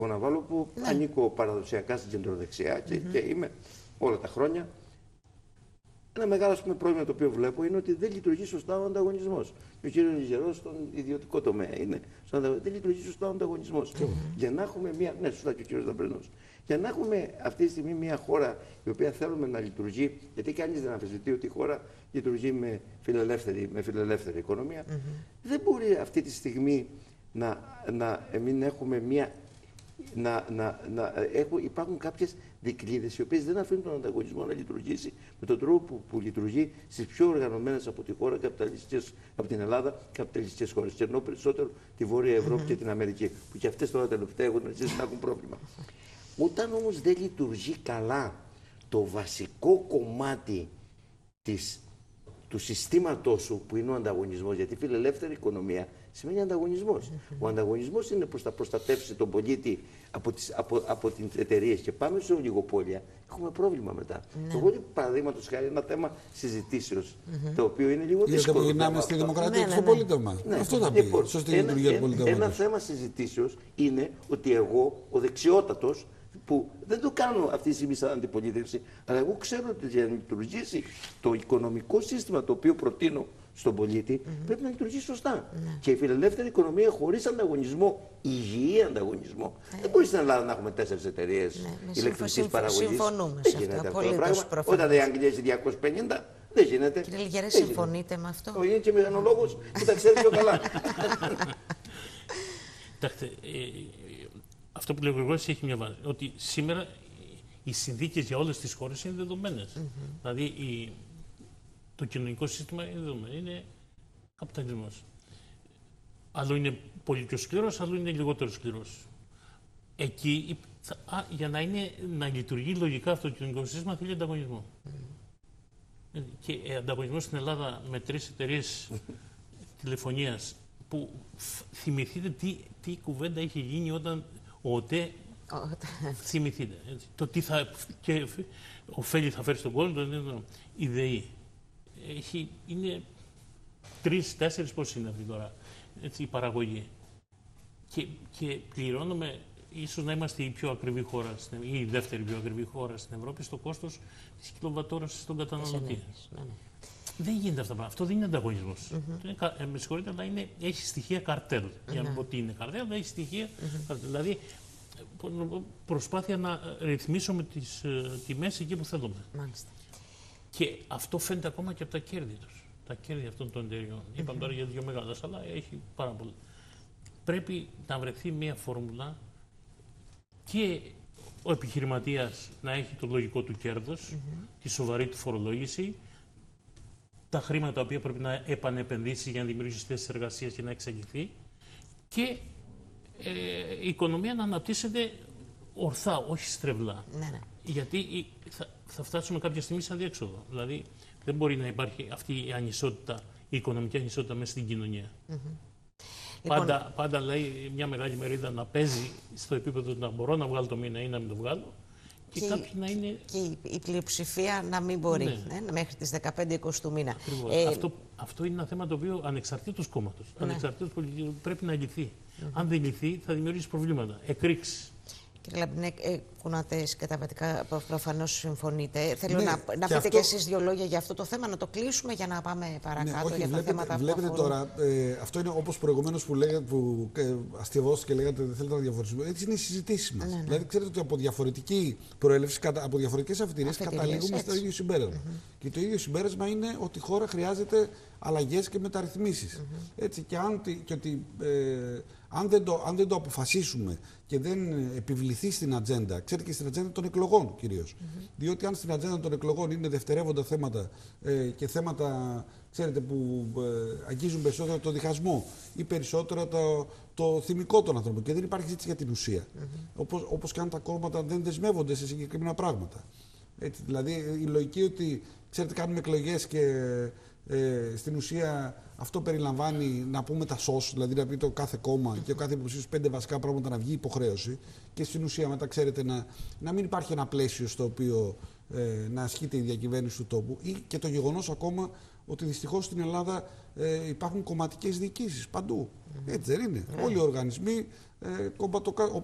Ναυάλο που ανήκω παραδοσιακά στην κεντροδεξιά και είμαι όλα τα χρόνια. Ένα μεγάλο πρόβλημα το οποίο βλέπω είναι ότι δεν λειτουργεί σωστά ο ανταγωνισμός. Ο κ. Λιζερός στον ιδιωτικό τομέα είναι. Δεν λειτουργεί σωστά ο ανταγωνισμός. Για να έχουμε μια. Ναι, σωστά και ο κ. Δαμπρινός. Για να έχουμε αυτή τη στιγμή μια χώρα η οποία θέλουμε να λειτουργεί, γιατί κανείς δεν αμφισβητεί ότι η χώρα λειτουργεί με φιλελεύθερη οικονομία, δεν μπορεί αυτή τη στιγμή να μην έχουμε μια. Υπάρχουν κάποιες δικλείδες οι οποίες δεν αφήνουν τον ανταγωνισμό να λειτουργήσει με τον τρόπο που λειτουργεί στις πιο οργανωμένες από τη χώρα, από την Ελλάδα, καπιταλιστικές χώρες. Και ενώ περισσότερο τη Βόρεια Ευρώπη και την Αμερική, που και αυτές τώρα τελευταία έχουν αρχίσει να έχουν πρόβλημα. Όταν όμως δεν λειτουργεί καλά το βασικό κομμάτι του συστήματός σου, που είναι ο ανταγωνισμός, γιατί η φιλελεύθερη οικονομία σημαίνει ανταγωνισμός. Ο ανταγωνισμός είναι προς να προστατεύσει τον πολίτη από τις εταιρείες και πάμε σε ολιγοπόλια. Έχουμε πρόβλημα μετά. Εγώ, παραδείγματος χάρη, ένα θέμα συζητήσεως, το οποίο είναι λίγο δύσκολο. Γιατί γυρνάμε στη δημοκρατία και στο πολίτευμα. Αυτό θα πει. Σωστή λειτουργία του πολιτεύματος. Ένα θέμα συζητήσεως είναι ότι εγώ, ο δεξιότατος, που δεν το κάνω αυτή τη στιγμή σαν αντιπολίτευση, αλλά εγώ ξέρω ότι για να λειτουργήσει το οικονομικό σύστημα το οποίο προτείνω στον πολίτη, πρέπει να λειτουργήσει σωστά. Και η φιλελεύθερη οικονομία χωρίς ανταγωνισμό, υγιή ανταγωνισμό, δεν μπορεί στην Ελλάδα να έχουμε 4 εταιρείες ηλεκτρικής παραγωγής. Συμφωνούμε σε αυτό. Απολύτως προφανώς. Όταν η Αγγλία έχει 250, δεν γίνεται. Κύριε Λιγερέ, συμφωνείτε με αυτό? Είναι και μηχανολόγος που τα ξέρει πιο καλά. Κοιτάξτε, αυτό που λέω εγώ έχει μια βάση. Ότι σήμερα οι συνθήκες για όλες τις χώρες είναι δεδομένες. Δηλαδή το κοινωνικό σύστημα είναι δεδομένο. Είναι καπιταλισμός. Άλλο είναι πολύ πιο σκληρός, άλλο είναι λιγότερο σκληρός. Εκεί, για να λειτουργεί λογικά αυτό το κοινωνικό σύστημα, θέλει ανταγωνισμό. Και ανταγωνισμός στην Ελλάδα με 3 εταιρείες τηλεφωνίας, που θυμηθείτε τι κουβέντα είχε γίνει όταν ο ΟΤΕ, θυμηθείτε, το τι ωφέλη θα φέρει στον κόσμο, η ΔΕΗ. Είναι 3-4, πώς είναι αυτή τώρα, η παραγωγή. Και πληρώνουμε, ίσως να είμαστε η πιο ακριβή χώρα, ή η δεύτερη πιο ακριβή χώρα στην Ευρώπη, στο κόστος της κιλοβατόρας στον καταναλωτή. Δεν γίνεται αυτά. Αυτό δεν είναι ανταγωνισμός. Με συγχωρείτε, αλλά έχει στοιχεία καρτέλ. Για να πω ότι είναι καρτέλ, αλλά έχει στοιχεία καρτέλ. Δηλαδή, προσπάθεια να ρυθμίσουμε τις τιμές εκεί που θέλουμε. Μάλιστα. Και αυτό φαίνεται ακόμα και από τα κέρδη τους. Τα κέρδη αυτών των εταιριών. Είπαμε τώρα για 2 μεγάλες, αλλά έχει πάρα πολλά. Πρέπει να βρεθεί μια φόρμουλα και ο επιχειρηματίας να έχει το λογικό του κέρδος, τη σοβαρή του φορολόγηση, τα χρήματα τα οποία πρέπει να επανεπενδύσει για να δημιουργήσει θέσεις εργασίας και να εξελιχθεί, και η οικονομία να αναπτύσσεται ορθά, όχι στρεβλά. Γιατί θα φτάσουμε κάποια στιγμή σε αδιέξοδο. Δηλαδή δεν μπορεί να υπάρχει αυτή η ανισότητα, η οικονομική ανισότητα μέσα στην κοινωνία. Πάντα λέει μια μεγάλη μερίδα να παίζει στο επίπεδο να μπορώ να βγάλω το μήνα ή να μην το βγάλω. Και κάποιοι να είναι. Και η πλειοψηφία να μην μπορεί μέχρι τις 15-20 του μήνα. Αυτό είναι ένα θέμα το οποίο ανεξαρτήτως κόμματος, ανεξαρτήτως πολιτικού, πρέπει να λυθεί. Αν δεν λυθεί, θα δημιουργήσει προβλήματα, εκρήξεις. Κύριε Λαμπρινέ, Κουνάτες, καταβατικά προφανώς συμφωνείτε. Θέλω να πείτε και εσείς 2 λόγια για αυτό το θέμα, να το κλείσουμε για να πάμε παρακάτω για τα θέματα που βλέπετε τώρα, αυτό είναι όπως προηγουμένως που αστειευόσατε και λέγατε δεν θέλετε να διαφοροποιήσουμε. Έτσι είναι οι συζητήσεις μας. Δηλαδή, ξέρετε ότι από διαφορετική προέλευση, από διαφορετικές αφετηρίες καταλήγουμε στο ίδιο συμπέρασμα. Και το ίδιο συμπέρασμα είναι ότι η χώρα χρειάζεται αλλαγές και μεταρρυθμίσεις. Έτσι, και ότι αν δεν το αποφασίσουμε και δεν επιβληθεί στην ατζέντα, ξέρετε, και στην ατζέντα των εκλογών κυρίως. Διότι αν στην ατζέντα των εκλογών είναι δευτερεύοντα θέματα και θέματα, ξέρετε, που αγγίζουν περισσότερο το διχασμό ή περισσότερο το θυμικό των ανθρώπων και δεν υπάρχει ζήτηση για την ουσία. Όπως και αν τα κόμματα δεν δεσμεύονται σε συγκεκριμένα πράγματα. Έτσι, δηλαδή η λογική ότι, ξέρετε, κάνουμε εκλογές και στην ουσία αυτό περιλαμβάνει να πούμε τα σως, δηλαδή να πει το κάθε κόμμα και ο κάθε υποψήφιος 5 βασικά πράγματα να βγει υποχρέωση, και στην ουσία μετά, ξέρετε, να μην υπάρχει ένα πλαίσιο στο οποίο να ασκείται η διακυβέρνηση του τόπου, ή και το γεγονός ακόμα ότι δυστυχώς στην Ελλάδα υπάρχουν κομματικές διοικήσεις παντού. Έτσι δεν είναι? Όλοι οι οργανισμοί,